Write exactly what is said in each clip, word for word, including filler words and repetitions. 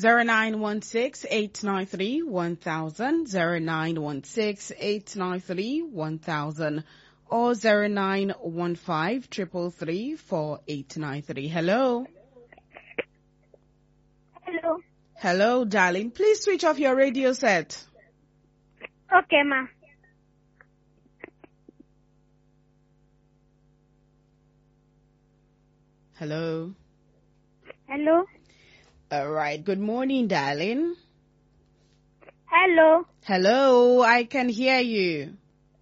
zero nine one six, eight nine three, one thousand, zero nine one six, eight nine three, one thousand, or zero nine one five, triple three, four eight nine three. Hello? Hello. Hello, darling. Please switch off your radio set. Okay, ma. Hello? Hello. All right. Good morning, darling. Hello. Hello, I can hear you.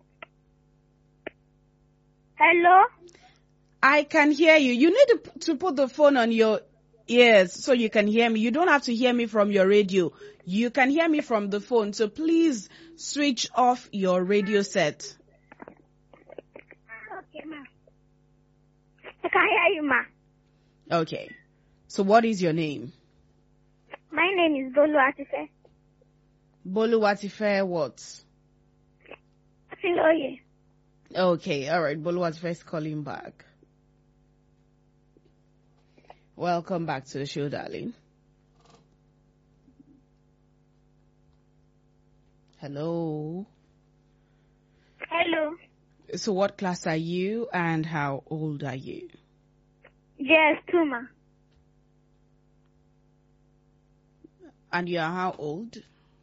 Hello. I can hear you. You need to, p- to put the phone on your ears so you can hear me. You don't have to hear me from your radio. You can hear me from the phone. So please switch off your radio set. Okay, ma. I can hear you, ma. Okay. So what is your name? My name is Bolu Atife. Boluwatife what? Atiloye. Okay. All right. Boluwatife is calling back. Welcome back to the show, darling. Hello. Hello. So what class are you and how old are you? Yes, two, ma. And you are how old?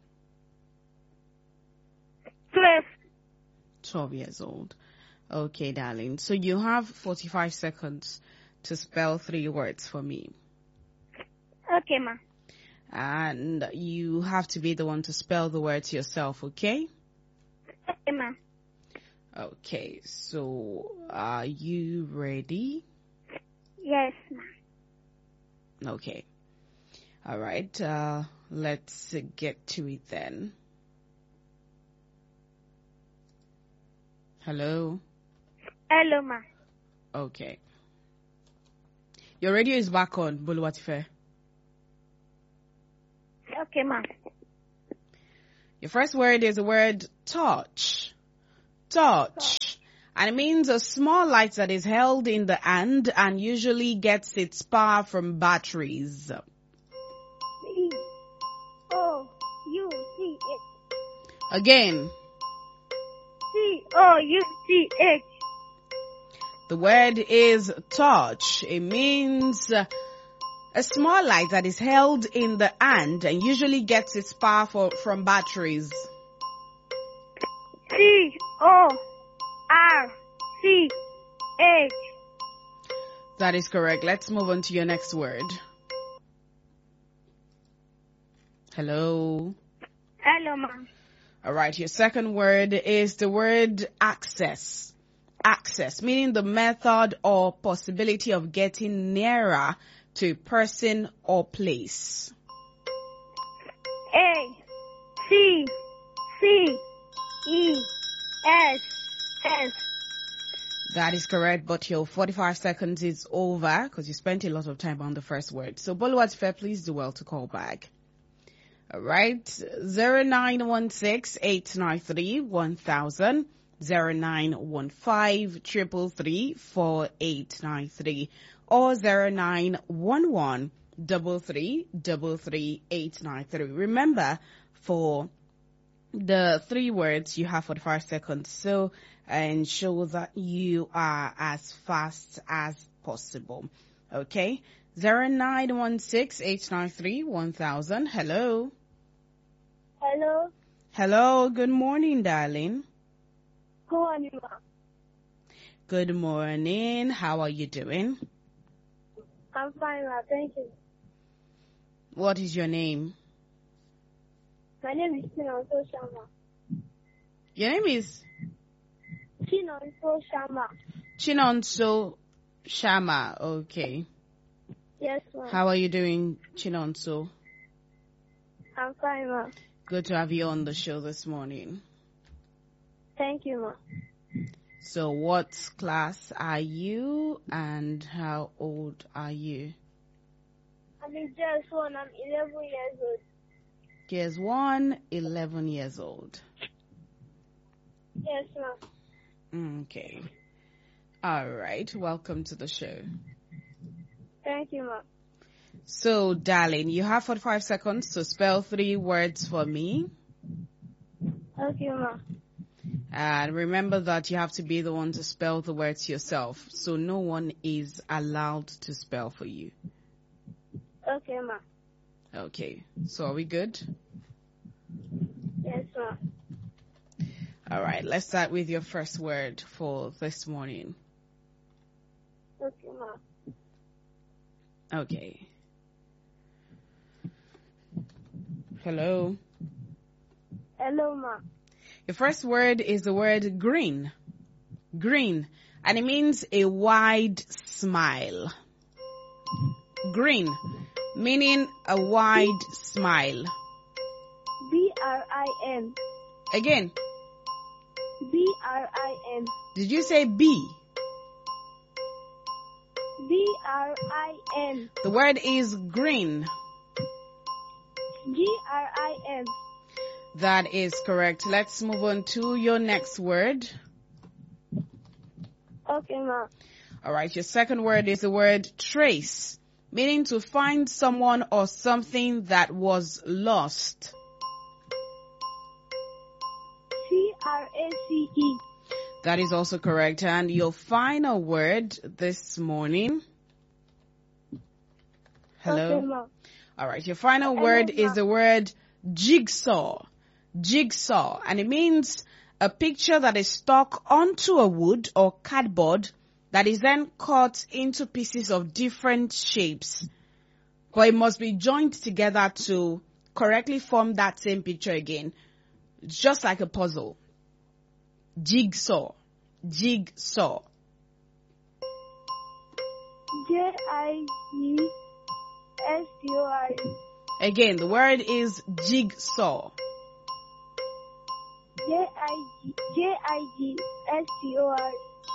Twelve. twelve years old. Okay, darling. So you have forty-five seconds to spell three words for me. Okay, ma. And you have to be the one to spell the words yourself, okay? Okay, ma. Okay, so are you ready? Yes, ma. Okay. All right, uh, let's get to it then. Hello? Hello, ma. Okay. Your radio is back on, Boluwatife. Okay, ma. Your first word is the word touch. Touch. And it means a small light that is held in the hand and usually gets its power from batteries. C O U C H. Again, C O U C H. the word is touch. It means uh, a small light that is held in the hand and usually gets its power for, from batteries. C O R C H. That is correct. Let's move on to your next word. Hello. Hello, ma. All right. Your second word is the word access. Access, meaning the method or possibility of getting nearer to a person or place. A C C E S S. That is correct, but your forty-five seconds is over because you spent a lot of time on the first word. So, Boluwatife, please do well to call back. All right. zero nine one six, eight nine three, one thousand, zero nine one five, triple three, four eight nine three, or zero nine one one, double three, double three, eight nine three. Remember, for the three words, you have forty-five seconds. So, ensure that you are as fast as possible. Okay. zero nine one six, eight nine three, one thousand. Hello. Hello. Hello. Good morning, darling. Good morning, ma. Good morning. How are you doing? I'm fine, ma. Thank you. What is your name? My name is Chinonso Shama. Your name is Chinonso Shama. Chinonso Shama. Okay. Yes, ma. How are you doing, Chinonso? I'm fine, ma. Good to have you on the show this morning. Thank you, ma. So what class are you and how old are you? I'm in J S one. I'm eleven years old. Years one, eleven years old. Yes, ma. Okay. All right. Welcome to the show. Thank you, ma. So, darling, you have forty-five seconds to spell three words for me. Okay, ma. And remember that you have to be the one to spell the words yourself. So no one is allowed to spell for you. Okay, ma. Okay. So are we good? Yes, ma. All right. Let's start with your first word for this morning. Okay, ma. Okay. Hello. Hello, ma. Your first word is the word green. Green. And it means a wide smile. Green. Meaning a wide smile. B R I N. Again. B R I N. Did you say B? B R I N. The word is green. G R I N. That is correct. Let's move on to your next word. Okay, ma. All right. Your second word is the word trace, meaning to find someone or something that was lost. C R A C E. That is also correct. And your final word this morning. Hello. Okay, ma. All right. Your final Hello, word ma. is the word jigsaw. Jigsaw. And it means a picture that is stuck onto a wood or cardboard that is then cut into pieces of different shapes. But it must be joined together to correctly form that same picture again. Just like a puzzle. Jigsaw. Jigsaw. J I G S T O R E. Again, the word is jigsaw. J I G J I G S T O R E.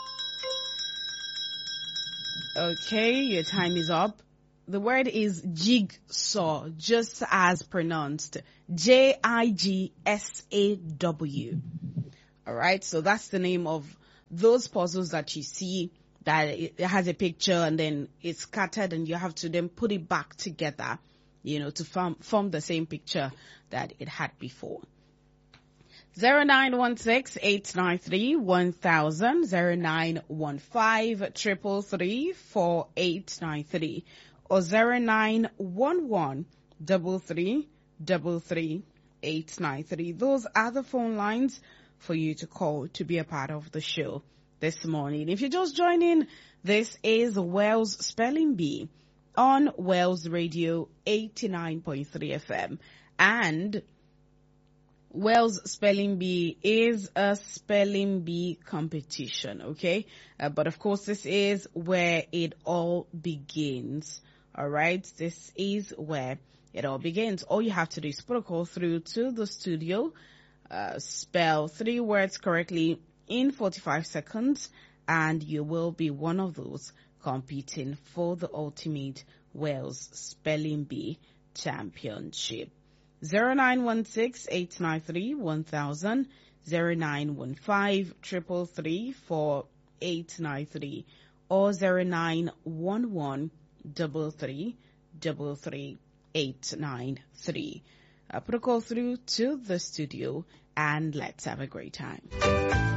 Okay, your time is up. The word is jigsaw, just as pronounced. J I G S A W. All right, so that's the name of those puzzles that you see that it has a picture and then it's scattered and you have to then put it back together, you know, to form, form the same picture that it had before. zero nine one six, eight nine three, one thousand, zero nine one five, triple three, four eight nine three, or zero nine one one, double three, double three, eight nine three. Those are the phone lines for you to call to be a part of the show this morning. If you're just joining, this is Wells Spelling Bee on Wells Radio eighty-nine point three F M. And Wells Spelling Bee is a spelling bee competition, okay? Uh, but of course, this is where it all begins, all right? This is where it all begins. All you have to do is put a call through to the studio, uh, spell three words correctly in forty-five seconds, and you will be one of those competing for the ultimate Wells Spelling Bee Championship. zero nine one six, eight nine three, one thousand, zero nine one five, triple three, four eight nine three, or zero nine one one, double three, double three, eight nine three. Uh, put a call through to the studio and let's have a great time.